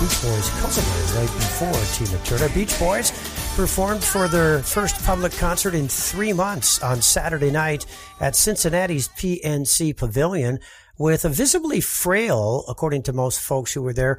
Beach Boys' Cousin right before Tina Turner. Beach Boys performed for their first public concert in 3 months on Saturday night at Cincinnati's PNC Pavilion with a visibly frail, according to most folks who were there,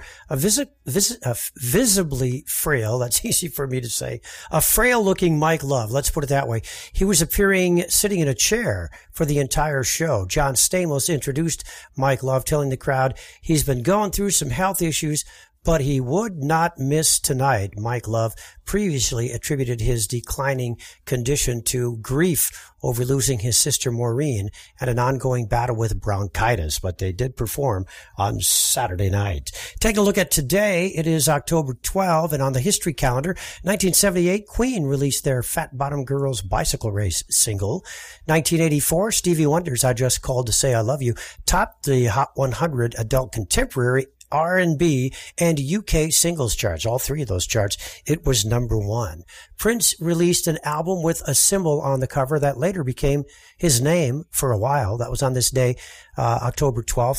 visibly frail, that's easy for me to say, a frail-looking Mike Love, let's put it that way. He was appearing sitting in a chair for the entire show. John Stamos introduced Mike Love, telling the crowd he's been going through some health issues, but he would not miss tonight. Mike Love previously attributed his declining condition to grief over losing his sister Maureen and an ongoing battle with bronchitis, but they did perform on Saturday night. Take a look at today. It is October 12, and on the history calendar, 1978, Queen released their Fat Bottom Girls Bicycle Race single. 1984, Stevie Wonder's I Just Called to Say I Love You topped the Hot 100 Adult Contemporary R&B and UK singles charts. All three of those charts, it was number one. Prince released an album with a symbol on the cover that later became his name for a while. That was on this day, October 12th,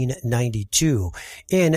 1992. In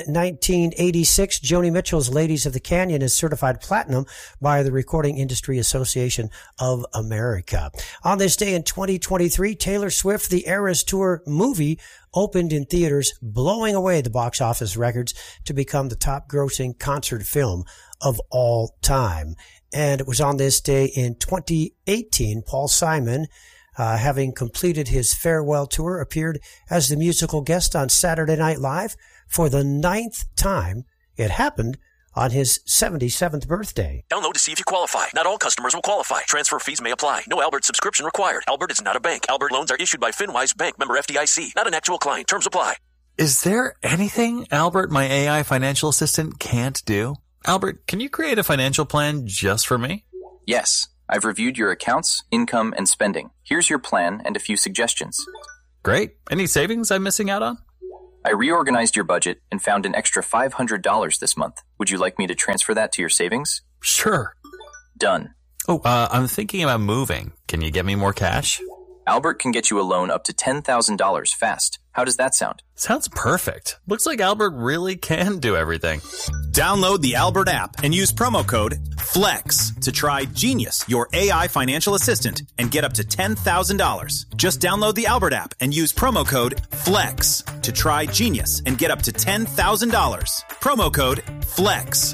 1986, Joni Mitchell's Ladies of the Canyon is certified platinum by the Recording Industry Association of America. On this day in 2023, Taylor Swift, the Eras Tour movie opened in theaters, blowing away the box office records to become the top grossing concert film of all time. And it was on this day in 2018, Paul Simon, having completed his farewell tour, appeared as the musical guest on Saturday Night Live for the 9th time. It happened on his 77th birthday. Download to see if you qualify. Not all customers will qualify. Transfer fees may apply. No Albert subscription required. Albert is not a bank. Albert loans are issued by FinWise Bank, member FDIC. Not an actual client. Terms apply. Is there anything Albert, my AI financial assistant, can't do? Albert, can you create a financial plan just for me? Yes. I've reviewed your accounts, income, and spending. Here's your plan and a few suggestions. Great. Any savings I'm missing out on? I reorganized your budget and found an extra $500 this month. Would you like me to transfer that to your savings? Sure. Done. Oh, I'm thinking about moving. Can you get me more cash? Albert can get you a loan up to $10,000 fast. How does that sound? Sounds perfect. Looks like Albert really can do everything. Download the Albert app and use promo code FLEX to try Genius, your AI financial assistant, and get up to $10,000. Just download the Albert app and use promo code FLEX to try Genius and get up to $10,000. Promo code FLEX.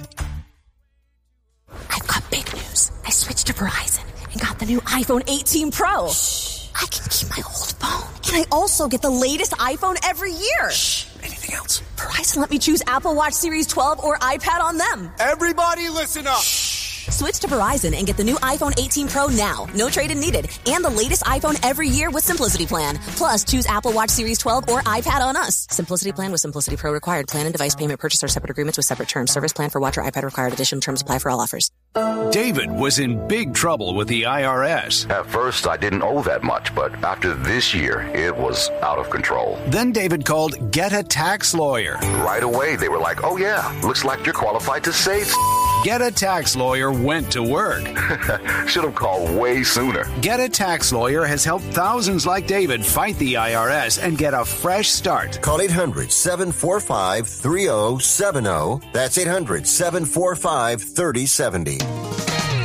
I've got big news. I switched to Verizon and got the new iPhone 18 Pro. Shh. I can keep my old phone. And I also get the latest iPhone every year. Shh. Anything else? Verizon let me choose Apple Watch Series 12 or iPad on them. Everybody listen up. Shh. Switch to Verizon and get the new iPhone 18 Pro now. No trade-in needed. And the latest iPhone every year with Simplicity Plan. Plus, choose Apple Watch Series 12 or iPad on us. Simplicity Plan with Simplicity Pro required. Plan and device payment purchase are separate agreements with separate terms. Service plan for watch or iPad required. Additional terms apply for all offers. David was in big trouble with the IRS. At first, I didn't owe that much, but after this year, it was out of control. Then David called Get a Tax Lawyer. Right away, they were like, oh yeah, looks like you're qualified to save. Get a Tax Lawyer went to work. Should have called way sooner. Get a Tax Lawyer has helped thousands like David fight the IRS and get a fresh start. Call 800-745-3070. That's 800-745-3070.